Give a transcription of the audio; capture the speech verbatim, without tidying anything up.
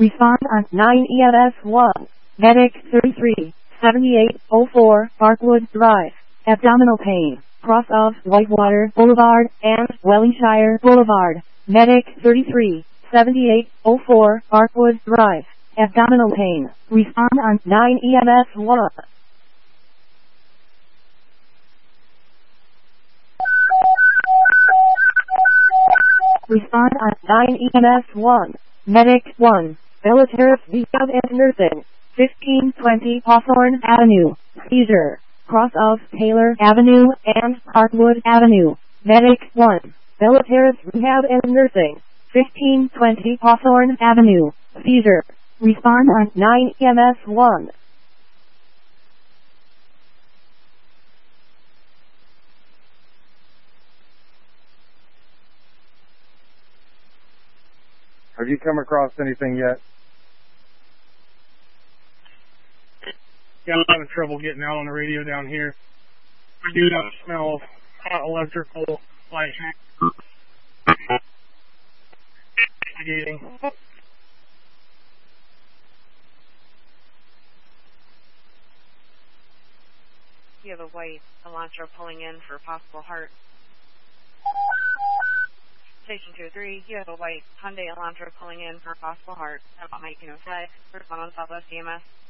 Respond on nine E M S one. Medic thirty-three seventy-eight oh four Parkwood Drive. Abdominal pain. Cross of Whitewater Boulevard and Wellingshire Boulevard. Medic thirty-three seventy-eight oh four Parkwood Drive. Abdominal pain. Respond on nine E M S one. Respond on nine E M S one. Medic one. Military Rehab and Nursing. fifteen twenty Hawthorne Avenue. Seizure. Cross of Taylor Avenue and Parkwood Avenue. Medic one. Military Rehab and Nursing. fifteen twenty Hawthorne Avenue. Seizure. Respond on nine E M S one. Have you come across anything yet? Yeah, I'm having trouble getting out on the radio down here. I do not smell of hot electrical light. Getting. You have a white Elantra pulling in for possible heart. Station two three, you have a white Hyundai Elantra pulling in for possible heart. About making a flight. Respond on Southwest E M S.